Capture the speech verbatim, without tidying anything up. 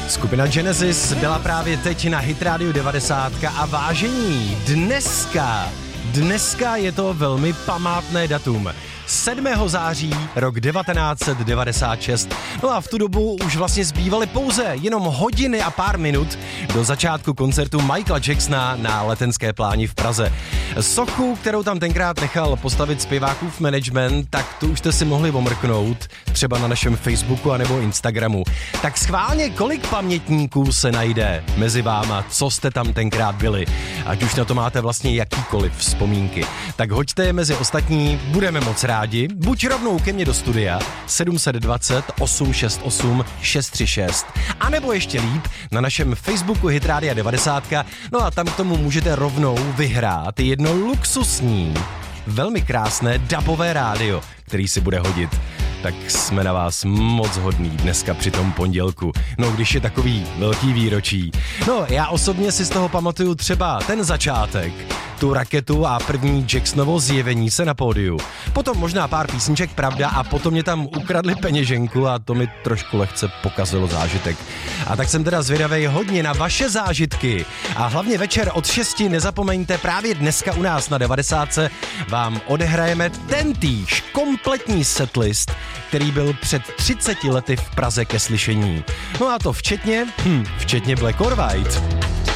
Skupina Genesis byla právě teď na Hit Radio devadesát a vážení, dneska, dneska je to velmi památné datum. sedmého září rok devatenáct set devadesát šest. No a v tu dobu už vlastně zbývaly pouze jenom hodiny a pár minut do začátku koncertu Michaela Jacksona na Letenské pláni v Praze. Sochu, kterou tam tenkrát nechal postavit zpěvákův management, tak tu už jste si mohli omrknout, třeba na našem Facebooku anebo Instagramu. Tak schválně, kolik pamětníků se najde mezi váma, co jste tam tenkrát byli, ať už na to máte vlastně jakýkoliv vzpomínky. Tak hoďte je mezi ostatní, budeme moc rádi, buď rovnou ke mně do studia sedm set dvacet osm šest osm šest tři šest, anebo ještě líp na našem Facebooku Hit Radio devadesát. No a tam k tomu můžete rovnou vyhrát jedno luxusní, velmi krásné dabové rádio, který si bude hodit. Tak jsme na vás moc hodný dneska při tom pondělku. No, když je takový velký výročí. No, já osobně si z toho pamatuju třeba ten začátek, tu raketu a první Jacksonovo zjevení se na pódiu. Potom možná pár písniček, pravda, a potom mě tam ukradli peněženku a to mi trošku lehce pokazilo zážitek. A tak jsem teda zvědavej hodně na vaše zážitky. A hlavně večer od šesti nezapomeňte, právě dneska u nás na devadesátce vám odehrajeme tentýž kompletní setlist, který byl před třiceti lety v Praze ke slyšení. No a to včetně, hm, včetně Black or White.